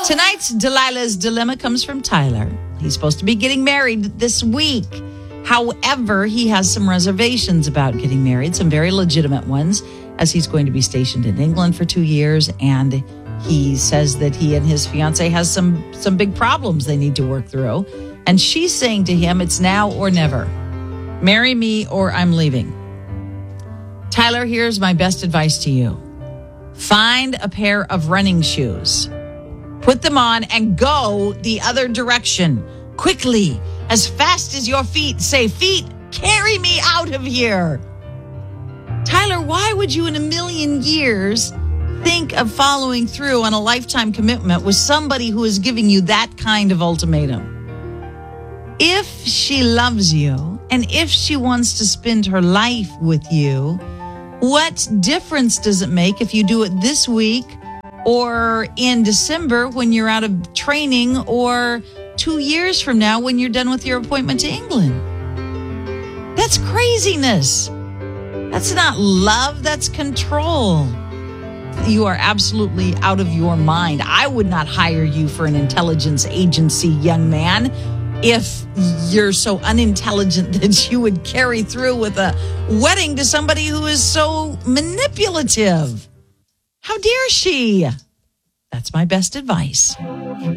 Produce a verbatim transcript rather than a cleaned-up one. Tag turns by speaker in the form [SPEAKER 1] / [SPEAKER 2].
[SPEAKER 1] Tonight's Delilah's Dilemma comes from Tyler. He's supposed to be getting married this week. However, he has some reservations about getting married, some very legitimate ones, as he's going to be stationed in England for two years. And he says that he and his fiance has some, some big problems they need to work through. And she's saying to him, it's now or never. Marry me or I'm leaving. Tyler, here's my best advice to you. Find a pair of running shoes. Put them on and go the other direction. Quickly, as fast as your feet say, feet, carry me out of here. Tyler, why would you in a million years think of following through on a lifetime commitment with somebody who is giving you that kind of ultimatum? If she loves you and if she wants to spend her life with you, what difference does it make if you do it this week or in December when you're out of training, or two years from now when you're done with your appointment to England? That's craziness. That's not love, that's control. You are absolutely out of your mind. I would not hire you for an intelligence agency, young man, if you're so unintelligent that you would carry through with a wedding to somebody who is so manipulative. How dare she? That's my best advice.